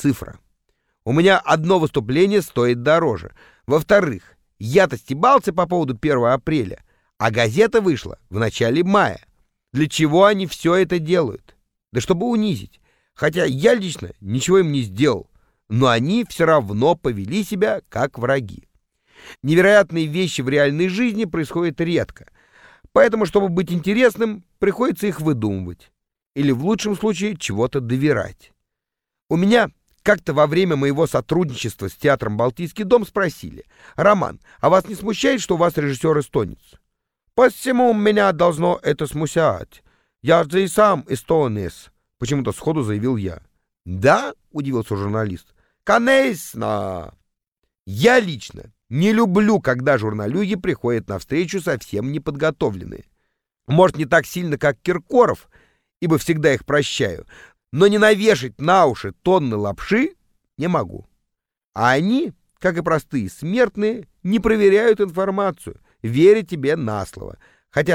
цифра. У меня одно выступление стоит дороже. Во-вторых, я-то стебался по поводу 1 апреля, а газета вышла в начале мая. Для чего они все это делают? Да чтобы унизить. Хотя я лично ничего им не сделал, но они все равно повели себя как враги. Невероятные вещи в реальной жизни происходят редко, поэтому, чтобы быть интересным, приходится их выдумывать. Или в лучшем случае чего-то доверять. У меня как-то во время моего сотрудничества с театром «Балтийский дом» спросили: «Роман, а вас не смущает, что у вас режиссер эстонец?» «Посему меня должно это смущать. Я же и сам эстонец», — почему-то сходу заявил я. «Да?» — удивился журналист. «Конечно!» Я лично не люблю, когда журналюги приходят на встречу совсем неподготовленные. Может, не так сильно, как Киркоров, ибо всегда их прощаю, но не навешать на уши тонны лапши не могу. А они, как и простые смертные, не проверяют информацию, веря тебе на слово. Хотя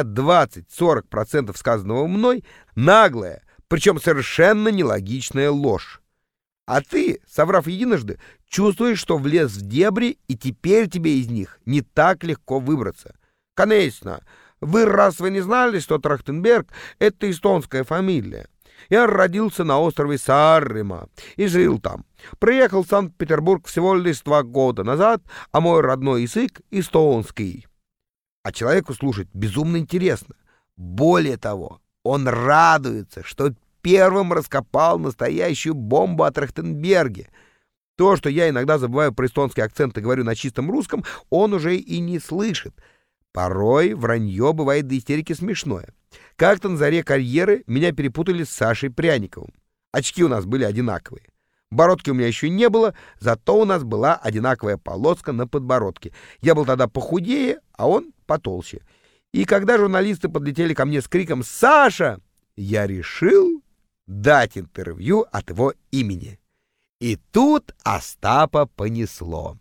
20-40% сказанного мной наглая, причем совершенно нелогичная ложь. А ты, соврав единожды, чувствуешь, что влез в дебри, и теперь тебе из них не так легко выбраться. Конечно, вы разве не знали, что Трахтенберг — это эстонская фамилия? Я родился на острове Саареmaa и жил там. Приехал в Санкт-Петербург всего лишь 2 года назад, а мой родной язык — эстонский. А человеку слушать безумно интересно. Более того, он радуется, что первым раскопал настоящую бомбу о Трахтенберге. То, что я иногда забываю про эстонский акцент и говорю на чистом русском, он уже и не слышит. Порой вранье бывает до истерики смешное. Как-то на заре карьеры меня перепутали с Сашей Пряниковым. Очки у нас были одинаковые. Бородки у меня еще не было, зато у нас была одинаковая полоска на подбородке. Я был тогда похудее, а он потолще. И когда журналисты подлетели ко мне с криком «Саша!», я решил дать интервью от его имени. И тут Остапа понесло.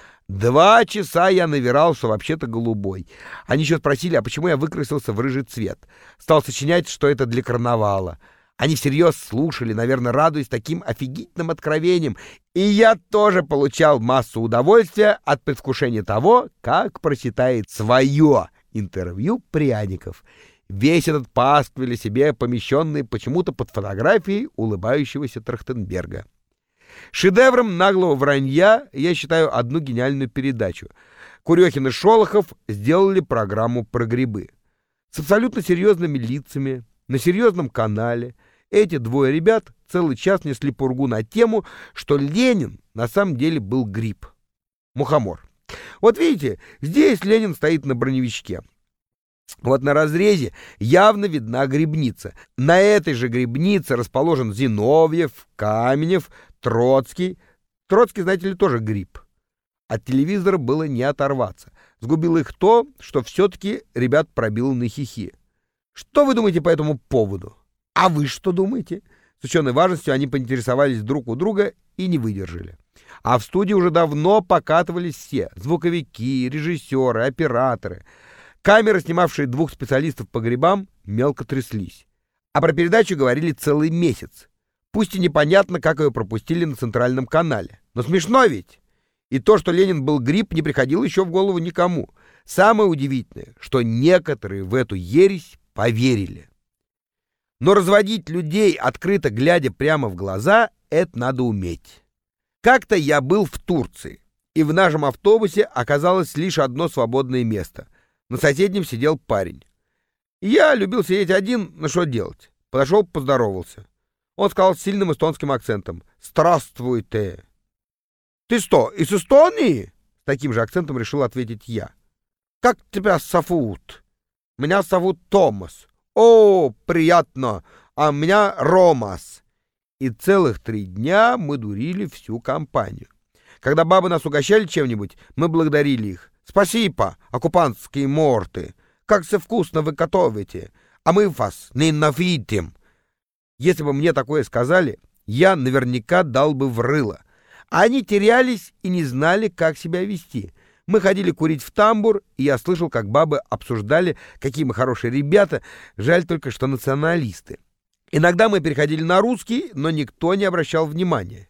2 часа я навирал, что вообще-то голубой. Они еще спросили, а почему я выкрасился в рыжий цвет. Стал сочинять, что это для карнавала. Они всерьез слушали, наверное, радуясь таким офигительным откровением. И я тоже получал массу удовольствия от предвкушения того, как прочитает свое интервью Пряников. Весь этот пасквиль себе, помещенный почему-то под фотографией улыбающегося Трахтенберга. Шедевром наглого вранья я считаю одну гениальную передачу. Курехин и Шолохов сделали программу про грибы. С абсолютно серьезными лицами, на серьезном канале, эти 2 ребят целый час несли пургу на тему, что Ленин на самом деле был гриб. Мухомор. Вот видите, здесь Ленин стоит на броневичке. Вот на разрезе явно видна грибница. На этой же грибнице расположен Зиновьев, Каменев, Троцкий. Троцкий, знаете ли, тоже гриб. От телевизора было не оторваться. Сгубило их то, что все-таки ребят пробило на хихи. Что вы думаете по этому поводу? А вы что думаете? С ученой важностью они поинтересовались друг у друга и не выдержали. А в студии уже давно покатывались все. Звуковики, режиссеры, операторы. Камеры, снимавшие 2 специалистов по грибам, мелко тряслись. А про передачу говорили целый месяц. Пусть и непонятно, как ее пропустили на центральном канале. Но смешно ведь. И то, что Ленин был гриб, не приходило еще в голову никому. Самое удивительное, что некоторые в эту ересь поверили. Но разводить людей, открыто глядя прямо в глаза, это надо уметь. Как-то я был в Турции, и в нашем автобусе оказалось лишь одно свободное место. На соседнем сидел парень. Я любил сидеть один, но что делать? Подошел, поздоровался. Он сказал с сильным эстонским акцентом: «Здравствуйте». «Ты что, из Эстонии?» С таким же акцентом решил ответить я. «Как тебя зовут?» «Меня зовут Томас». «О, приятно, а меня Ромас». И целых 3 дня мы дурили всю компанию. Когда бабы нас угощали чем-нибудь, мы благодарили их. «Спасибо, оккупантские морды! Как все вкусно вы готовите! А мы вас ненавидим!» Если бы мне такое сказали, я наверняка дал бы в рыло. А они терялись и не знали, как себя вести. Мы ходили курить в тамбур, и я слышал, как бабы обсуждали, какие мы хорошие ребята, жаль только, что националисты. Иногда мы переходили на русский, но никто не обращал внимания.